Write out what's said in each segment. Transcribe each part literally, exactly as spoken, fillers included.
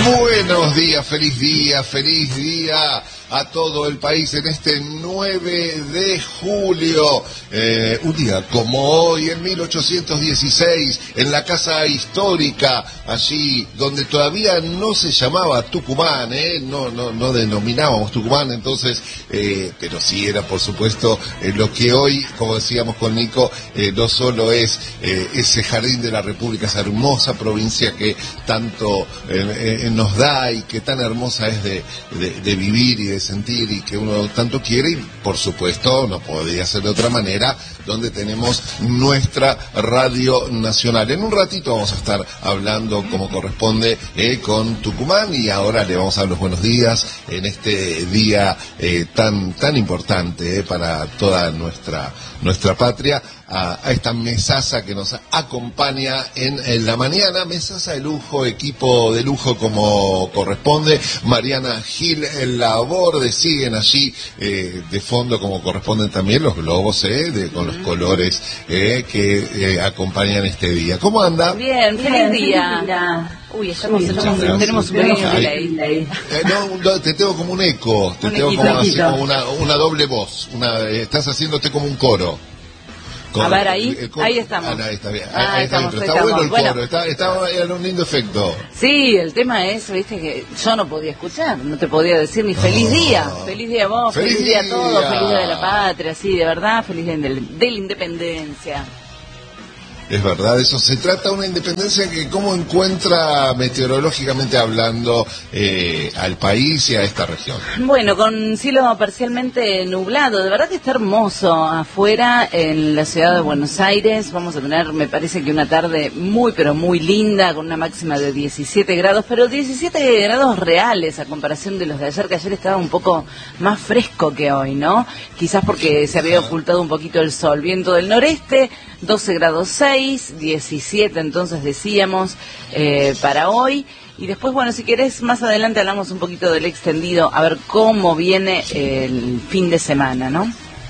Buenos días, feliz día, feliz día a todo el país en este nueve de julio, eh, un día como hoy, en mil ochocientos dieciséis, en la casa histórica, allí donde todavía no se llamaba Tucumán, eh, no, no, no denominábamos Tucumán, entonces, eh, pero sí era por supuesto eh, lo que hoy, como decíamos con Nico, eh, no solo es eh, ese jardín de la República, esa hermosa provincia que tanto eh, eh, nos da y que tan hermosa es de, de, de vivir y de sentir y que uno tanto quiere, y por supuesto no podría ser de otra manera, donde tenemos nuestra radio nacional. En un ratito vamos a estar hablando como corresponde eh, con Tucumán, y ahora le vamos a dar los buenos días en este día eh, tan tan importante eh, para toda nuestra nuestra patria, a, a esta mesaza que nos acompaña en, en la mañana, mesaza de lujo, equipo de lujo como corresponde. Mariana Gil en la borde, siguen allí eh, de fondo como corresponden también los globos eh, de, con los colores eh, que eh, acompañan este día. ¿Cómo anda? Bien, feliz día. día. Uy, estamos, Uy, estamos, tenemos, tenemos un pequeño delay. Eh, no, te tengo como un eco, te un tengo equito, como, así, equito. como una, una doble voz, una, eh, estás haciéndote como un coro. Con, a ver, ahí, eh, con, ahí estamos. Ah, no, ahí está bien. Ah, ahí está, estamos, bien, pero ahí está bueno el estamos. coro, está, está, era un lindo efecto. Sí, el tema es, viste, que yo no podía escuchar, no te podía decir ni feliz día, Oh. feliz día a vos, feliz, ¡Feliz día a día! todos, feliz día de la patria, sí, de verdad, feliz día de, de la independencia. Es verdad, eso se trata de una independencia que cómo encuentra meteorológicamente hablando eh, al país y a esta región. Bueno, con cielo parcialmente nublado, de verdad que está hermoso afuera en la ciudad de Buenos Aires. Vamos a tener, me parece que una tarde muy pero muy linda, con una máxima de diecisiete grados, pero diecisiete grados reales a comparación de los de ayer, que ayer estaba un poco más fresco que hoy, ¿no? Quizás porque se había ocultado un poquito el sol. Viento del noreste, doce grados seis, diecisiete entonces decíamos eh, para hoy. Y después, bueno, si querés, más adelante hablamos un poquito del extendido, a ver cómo viene el fin de semana, ¿no?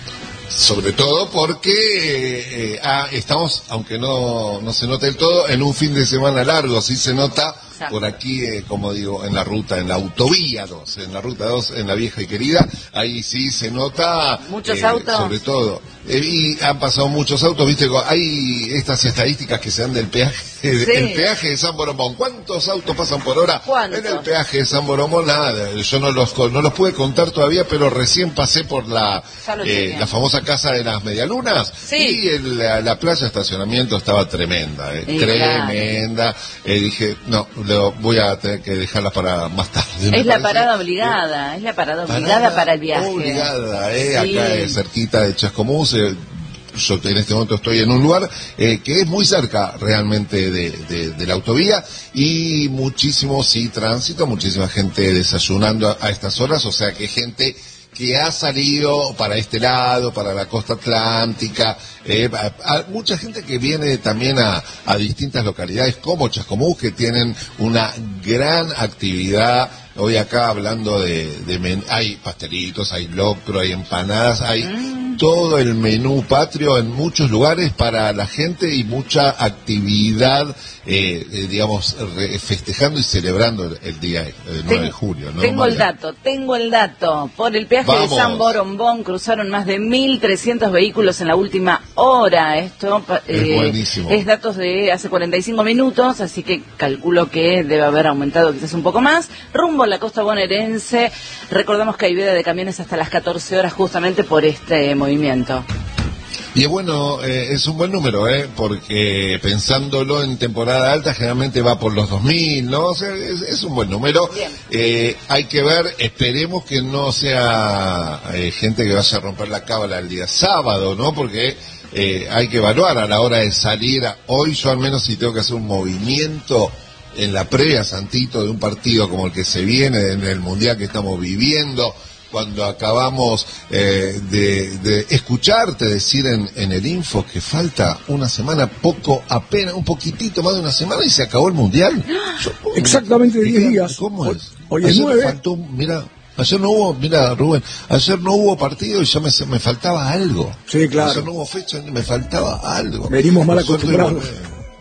Sobre todo porque eh, eh, ah, estamos, aunque no, no se note del todo, en un fin de semana largo, sí se nota. Exacto. Por aquí, eh, como digo, en la ruta, en la autovía dos, en la ruta dos, en la vieja y querida, ahí sí se nota. Muchos eh, autos. Sobre todo. Eh, y han pasado muchos autos, viste, hay estas estadísticas que se dan del peaje, sí. El peaje de San Boromón. ¿Cuántos autos pasan por hora? ¿Cuántos? En el peaje de San Boromón, nada, yo no los, no los pude contar todavía, pero recién pasé por la, eh, la famosa casa de las medialunas, sí. Y el, la, la playa de estacionamiento estaba tremenda, eh, sí, tremenda. Claro. Eh, dije, no, lo, voy a tener que dejarla para más tarde. Es la parada obligada, eh, es la parada obligada parada para el viaje. Obligada, eh, sí. Acá es cerquita de Chascomús. Eh, yo en este momento estoy en un lugar eh, que es muy cerca realmente de, de, de la autovía, y muchísimo, sí, tránsito, muchísima gente desayunando a, a estas horas, o sea que gente que ha salido para este lado, para la costa atlántica, eh, a, a mucha gente que viene también a, a distintas localidades como Chascomús, que tienen una gran actividad. Hoy acá hablando de, de men hay pastelitos, hay locro, hay empanadas, hay mm. todo el menú patrio en muchos lugares para la gente, y mucha actividad, eh, eh, digamos, re, festejando y celebrando el, el día el nueve Ten, de julio, ¿no? Tengo María? el dato, tengo el dato. Por el peaje Vamos. de San Borombón cruzaron más de mil trescientos vehículos en la última hora. Esto es eh, buenísimo. Es datos de hace cuarenta y cinco minutos, así que calculo que debe haber aumentado quizás un poco más. Rumbo la costa bonaerense, recordamos que hay veda de camiones hasta las catorce horas justamente por este movimiento. Y es bueno, eh, es un buen número, eh, porque pensándolo en temporada alta generalmente va por los dos mil, ¿no? O sea, es, es un buen número. Eh, hay que ver, esperemos que no sea eh, gente que vaya a romper la cábala el día sábado, ¿no? Porque eh, hay que evaluar a la hora de salir. A, hoy yo al menos si tengo que hacer un movimiento en la previa, Santito, de un partido como el que se viene, en el Mundial que estamos viviendo, cuando acabamos eh, de, de escucharte decir en, en el info que falta una semana, poco, apenas, un poquitito más de una semana y se acabó el Mundial. Yo, Exactamente diez días. ¿Cómo es? Hoy es nueve. Faltó, mira, ayer no hubo, mira Rubén, ayer no hubo partido y ya me, me faltaba algo. Sí, claro. Ayer no hubo fecha y me faltaba algo. Venimos mal acostumbrados.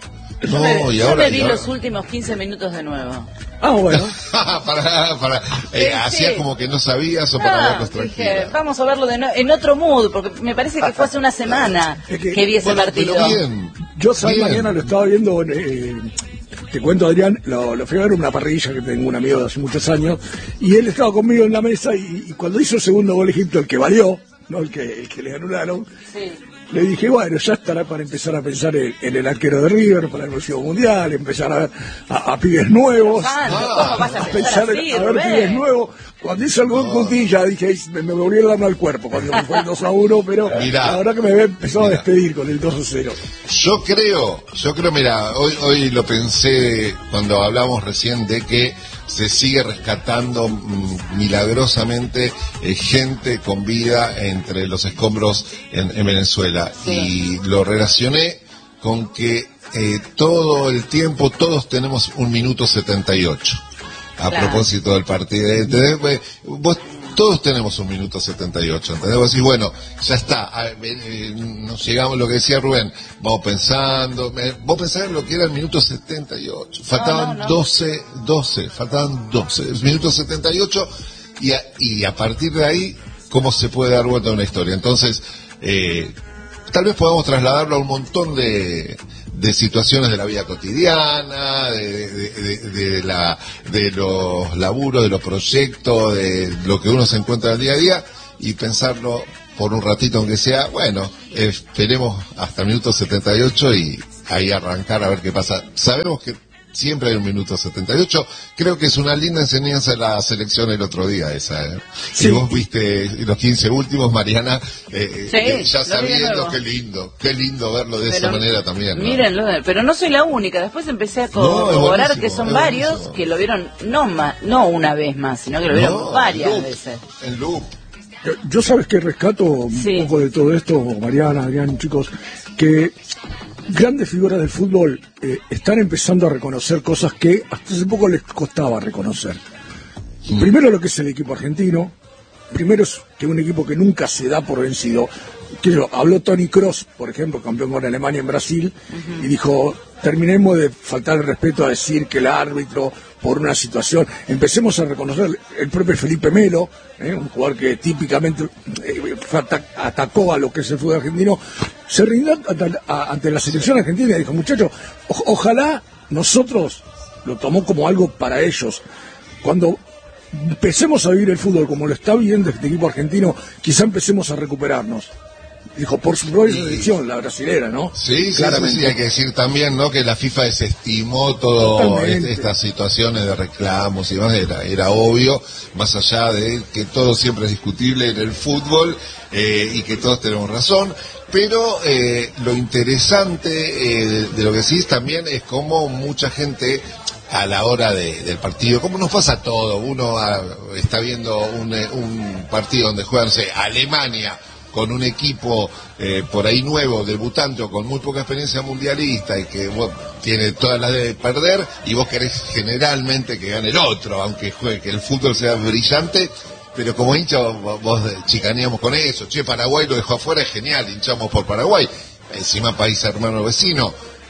Yo, me, No, y yo ahora, me vi y ahora. los últimos quince minutos de nuevo. Ah, bueno. para, para, eh, Sí, hacía sí. como que no sabías o para Ah, verlos dije, tranquilos. vamos a verlo de no- en otro mood, porque me parece que fue hace una semana Es que- que vi ese Bueno, partido. pero bien. Yo esa bien. mañana lo estaba viendo, eh, te cuento, Adrián, lo, lo fui a ver en una parrilla que tengo un amigo de hace muchos años, y él estaba conmigo en la mesa, y, y cuando hizo el segundo gol Egipto, el que valió, no el que, el que le anularon, Sí. le dije, bueno, ya estará para empezar a pensar en, en el arquero de River, para el próximo mundial, empezar a ver a, a pibes nuevos, Sandro, Ah, ¿cómo vas a a pensar pensar así, a ver Rubén? pibes nuevos. Cuando hizo el gol Cuntilla, dije, "Ay, me, me volvió el alma al cuerpo cuando me fue el dos a uno, pero Mirá. la verdad que me había empezado Mirá. a despedir con el dos a cero. Yo creo, yo creo, mira, hoy, hoy lo pensé cuando hablamos recién de que se sigue rescatando mm, milagrosamente eh, gente con vida entre los escombros en, en Venezuela. Sí. Y lo relacioné con que eh, todo el tiempo todos tenemos un minuto setenta y ocho. A Claro. propósito del partido. ¿Entendés? Pues, vos, todos tenemos un minuto setenta y ocho, ¿entendés? Vos decís, bueno, ya está, a- eh, eh, nos llegamos, lo que decía Rubén, vamos pensando, me- vos pensás en lo que era el minuto setenta y ocho, faltaban no, no. doce, doce, faltaban doce, el minuto setenta y ocho, y a, y a partir de ahí, ¿cómo se puede dar vuelta a una historia? Entonces, eh, tal vez podamos trasladarlo a un montón de, de situaciones de la vida cotidiana, de, de, de, de la, de los laburos, de los proyectos, de lo que uno se encuentra el día a día, y pensarlo por un ratito, aunque sea, bueno, eh, esperemos hasta el minuto setenta y ocho y ahí arrancar a ver qué pasa. Sabemos que siempre hay un minuto setenta y ocho, creo que es una linda enseñanza de la selección el otro día esa, ¿eh? Sí. Y vos viste los quince últimos, Mariana, eh, Sí, eh, ya lo vi de sabiendo, nuevo. qué lindo, qué lindo verlo de Pero esa manera también, ¿no? Mírenlo, pero no soy la única. Después empecé a No, es corroborar buenísimo, que son es varios buenísimo. que lo vieron no ma- no una vez más, sino que lo vieron No, varias en loop, veces. en loop. Yo, yo sabes que rescato Sí. un poco de todo esto, Mariana, Adrián, chicos, que grandes figuras del fútbol eh, están empezando a reconocer cosas que hasta hace poco les costaba reconocer. Mm. Primero lo que es el equipo argentino, primero es que un equipo que nunca se da por vencido. Qué sé yo, habló Toni Kroos, por ejemplo, campeón con Alemania en Brasil, y dijo, terminemos de faltar el respeto a decir que el árbitro por una situación, empecemos a reconocer el propio Felipe Melo, ¿eh? Un jugador que típicamente eh, fue ata- atacó a lo que es el fútbol argentino, se rindió ante, a- ante la selección argentina y dijo, muchachos, o- ojalá nosotros lo tomó como algo para ellos. Cuando empecemos a vivir el fútbol como lo está viviendo este equipo argentino, quizá empecemos a recuperarnos. Dijo, por su propia selección, la brasilera, ¿no? Sí, sí, Claramente. sí, sí, hay que decir también, ¿no?, que la FIFA desestimó todo Totalmente. est- estas situaciones de reclamos y demás, era, era obvio, más allá de que todo siempre es discutible en el fútbol eh, y que todos tenemos razón, pero eh, lo interesante eh, de, de lo que decís también es cómo mucha gente a la hora de- del partido, como nos pasa a todo, uno ah, está viendo un, eh, un partido donde juegan, no sé, Alemania, con un equipo eh, por ahí nuevo, debutante o con muy poca experiencia mundialista y que bueno, tiene todas las de perder, y vos querés generalmente que gane el otro, aunque juegue, que el fútbol sea brillante, pero como hincha vos, vos chicaneamos con eso, che, Paraguay lo dejó afuera, es genial, hinchamos por Paraguay, encima país hermano vecino.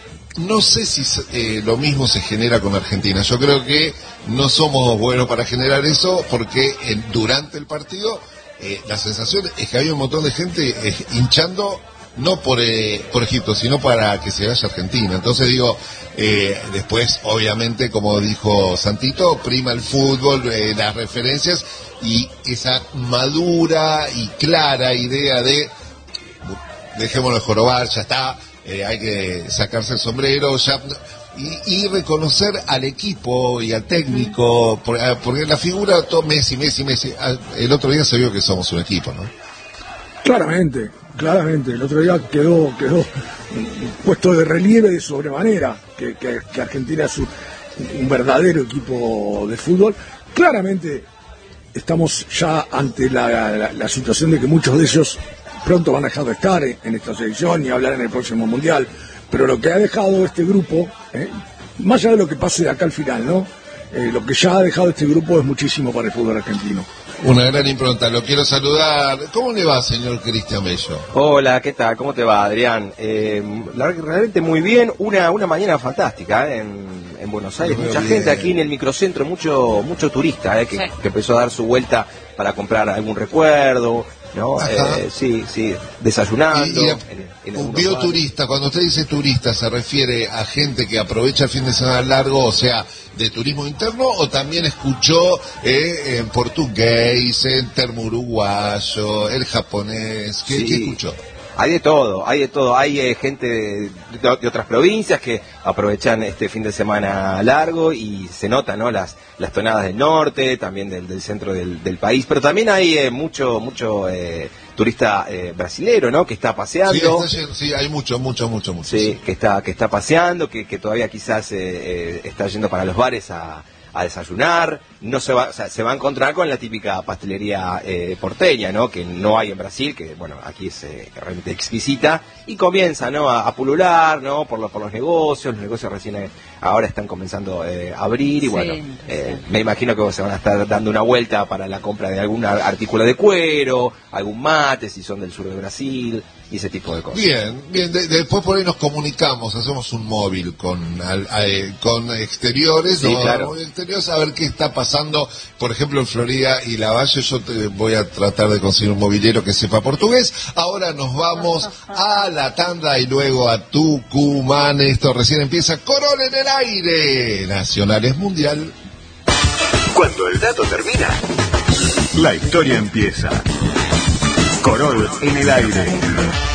No sé si eh, lo mismo se genera con Argentina. Yo creo que no somos buenos para generar eso porque eh, durante el partido eh, la sensación es que había un montón de gente eh, hinchando no por eh, por Egipto, sino para que se vaya a Argentina. Entonces digo, eh, después obviamente, como dijo Santito, prima el fútbol, eh, las referencias y esa madura y clara idea de dejémoslo de jorobar, ya está, eh, hay que sacarse el sombrero, ya, y, y reconocer al equipo y al técnico, por- ah, porque la figura, todo Messi, Messi, Messi, ah, el otro día se vio que somos un equipo, ¿no? Claramente, claramente. El otro día quedó, quedó puesto de relieve de sobremanera que, que- que Argentina es un, un verdadero equipo de fútbol. Claramente estamos ya ante la, la- la situación de que muchos de ellos pronto van a dejar de estar en, en esta selección y hablar en el próximo mundial. Pero lo que ha dejado este grupo, ¿eh? Más allá de lo que pase de acá al final, ¿no? eh, lo que ya ha dejado este grupo es muchísimo para el fútbol argentino. Una gran impronta, lo quiero saludar. ¿Cómo le va, señor Cristian Bello? Hola, ¿qué tal? ¿Cómo te va, Adrián? Eh, la, realmente muy bien, una una mañana fantástica ¿eh? en, en Buenos Aires, mucha bien. gente aquí en el microcentro, mucho mucho turista ¿eh? que, sí. que empezó a dar su vuelta para comprar algún recuerdo, ¿no? Eh, sí, sí, desayunando. Y, y, en, en un bioturista, cuando usted dice turista, ¿se refiere a gente que aprovecha el fin de semana largo, o sea, de turismo interno, o también escuchó eh, en portugués, en termo uruguayo, el japonés? ¿Qué, sí. ¿qué escuchó? Hay de todo, hay de todo. Hay eh, gente de, de, de otras provincias que aprovechan este fin de semana largo y se notan, ¿no? Las las tonadas del norte, también del, del centro del, del país, pero también hay eh, mucho mucho eh, turista eh, brasilero, ¿no? Que está paseando. Sí, está, sí, hay mucho, mucho, mucho, mucho. Sí, sí. que está que está paseando, que, que todavía quizás eh, eh, está yendo para los bares a a desayunar, no se va, o sea, se va a encontrar con la típica pastelería eh, porteña, ¿no? Que no hay en Brasil, que bueno, aquí es eh, realmente exquisita, y comienza, ¿no? A, a pulular, ¿no? Por los por los negocios, los negocios recién eh, ahora están comenzando eh, a abrir y sí, bueno, eh, me imagino que se van a estar dando una vuelta para la compra de algún artículo de cuero, algún mate si son del sur de Brasil y ese tipo de cosas. Bien, bien, de, de, después por ahí nos comunicamos, hacemos un móvil con al, eh, con exteriores, sí, ¿no? claro. Exteriores, a ver qué está pasando, por ejemplo, en Florida y la Valle. Yo te voy a tratar de conseguir un movilero que sepa portugués. Ahora nos vamos a la tanda y luego a Tucumán. Esto recién empieza. Corol en el aire. Nacionales Mundial. Cuando el dato termina, la historia empieza. Corol en el aire.